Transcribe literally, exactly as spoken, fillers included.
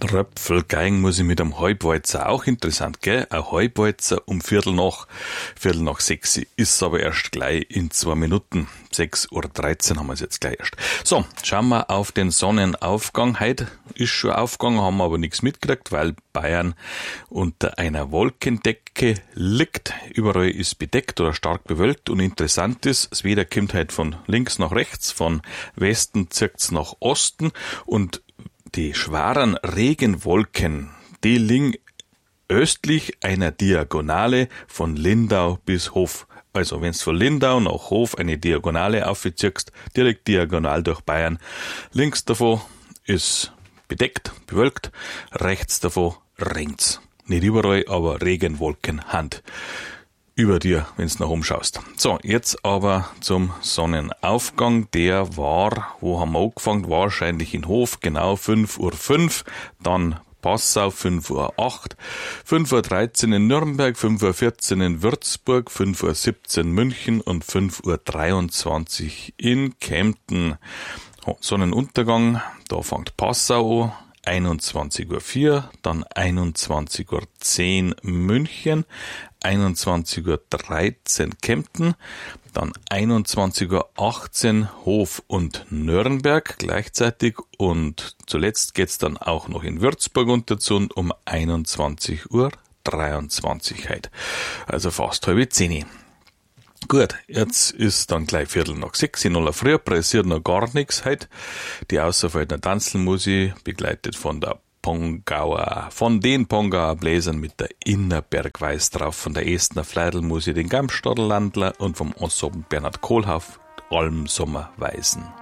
Tröpfelgeigen muss ich mit einem Halbwalzer, auch interessant, gell? Ein Halbwalzer um Viertel nach, Viertel nach sechs, ist aber erst gleich in zwei Minuten. sechs Uhr dreizehn haben wir es jetzt gleich erst. So, schauen wir auf den Sonnenaufgang. Heute ist schon aufgegangen, haben wir aber nichts mitgekriegt, weil Bayern unter einer Wolkendecke liegt. Überall ist bedeckt oder stark bewölkt und interessant ist, das Wetter kommt halt von links nach rechts, von Westen zirkt's nach Osten und die schweren Regenwolken, die liegen östlich einer Diagonale von Lindau bis Hof. Also wenn du von Lindau nach Hof eine Diagonale aufziehst, direkt diagonal durch Bayern, links davon ist bedeckt, bewölkt, rechts davon regnet's. Nicht überall, aber Regenwolken Hand über dir, wenn du nach oben schaust. So, jetzt aber zum Sonnenaufgang. Der war, wo haben wir angefangen? Wahrscheinlich in Hof, genau fünf Uhr fünf, dann Passau fünf Uhr acht, fünf Uhr dreizehn in Nürnberg, fünf Uhr vierzehn in Würzburg, fünf Uhr siebzehn München und fünf Uhr dreiundzwanzig in Kempten. Sonnenuntergang, da fängt Passau an, einundzwanzig Uhr vier, dann einundzwanzig Uhr zehn München, einundzwanzig Uhr dreizehn Kempten, dann einundzwanzig Uhr achtzehn Hof und Nürnberg gleichzeitig und zuletzt geht's dann auch noch in Würzburg unter Zund um einundzwanzig Uhr dreiundzwanzig heute. Also fast halbe zehn. Gut, jetzt ist dann gleich Viertel nach sechs, in aller Früh, pressiert noch gar nichts heute. Die Außerfeldner Tanzelmusik, begleitet von der Pongauer, von den Pongauer Bläsern mit der Innerbergweis drauf, von der Estner Fleidelmusik, den Gamstadler Landler und vom Ensemble Bernhard Kohlhaff, Almsommerweisen.